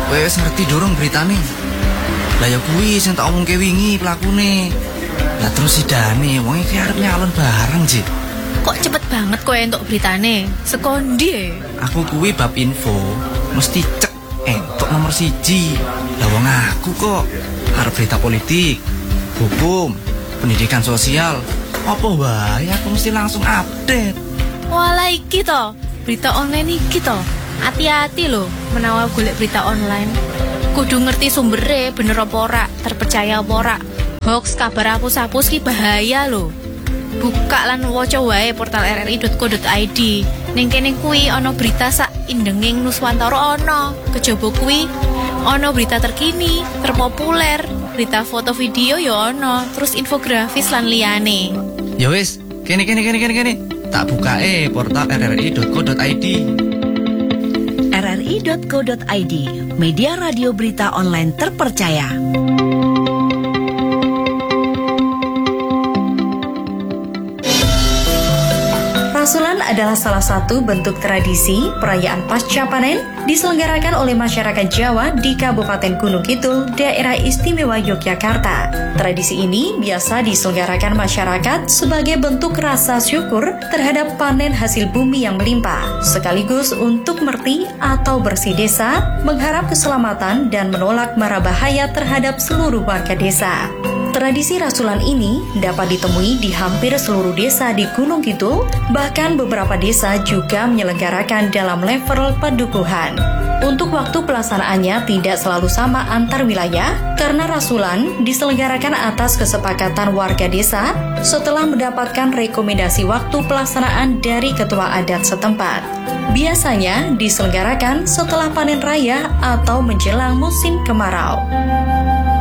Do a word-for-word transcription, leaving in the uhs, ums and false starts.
Kowe wis ngerti durung beritane? Lah ya kuwi sing tak omongke wingi pelakune. Lah terus sidane wong iki arep nyalon bareng, Ji. Kok cepet banget kowe entuk beritane? Seko ndi e? Aku kuwi bab info mesti cek entuk nomor siji. Lah wong aku kok arep berita politik, hukum, pendidikan sosial. Apa wae aku mesti langsung update. Walah iki to, berita online iki to. Hati-hati lho menawa golek berita online. Kudu ngerti sumbere bener apa ora, terpercaya apa ora. Hoax kabar hapus-hapus ki bahaya lho. Buka lan waca wae portal r r i dot co dot i d. Ning kene kuwi ana berita sak indenging Nuswantara ana. Kejaba kuwi ana berita terkini, terpopuler, berita foto video ya ana, terus infografis lan liyane. Ya wis, kene kene kene kene kene. Tak bukae portal r r i dot co dot i d. r r i dot co dot i d, media radio berita online terpercaya. Rasulan adalah salah satu bentuk tradisi perayaan pasca panen diselenggarakan oleh masyarakat Jawa di Kabupaten Gunung Kidul, Daerah Istimewa Yogyakarta. Tradisi ini biasa diselenggarakan masyarakat sebagai bentuk rasa syukur terhadap panen hasil bumi yang melimpah, sekaligus untuk merti atau bersih desa, mengharap keselamatan dan menolak mara bahaya terhadap seluruh warga desa. Tradisi rasulan ini dapat ditemui di hampir seluruh desa di Gunung Kidul, bahkan beberapa desa juga menyelenggarakan dalam level pedukuhan. Untuk waktu pelaksanaannya tidak selalu sama antar wilayah, karena rasulan diselenggarakan atas kesepakatan warga desa setelah mendapatkan rekomendasi waktu pelaksanaan dari ketua adat setempat. Biasanya diselenggarakan setelah panen raya atau menjelang musim kemarau.